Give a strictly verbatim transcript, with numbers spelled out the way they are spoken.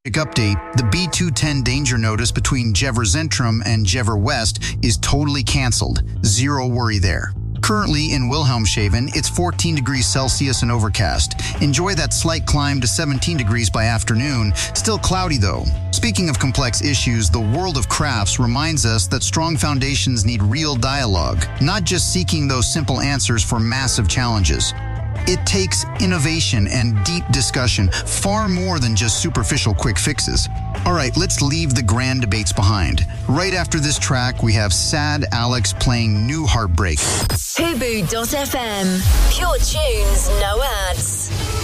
Update, the B two ten danger notice between Jever Zentrum and Jever West is totally cancelled. Zero worry there. Currently in Wilhelmshaven, it's fourteen degrees Celsius and overcast. Enjoy that slight climb to seventeen degrees by afternoon. Still cloudy though. Speaking of complex issues, the world of crafts reminds us that strong foundations need real dialogue, not just seeking those simple answers for massive challenges. It takes innovation and deep discussion, far more than just superficial quick fixes. All right, let's leave the grand debates behind. Right after this track, we have Sad Alex playing New Heartbreak. Hubu dot f m. Pure tunes, no ads.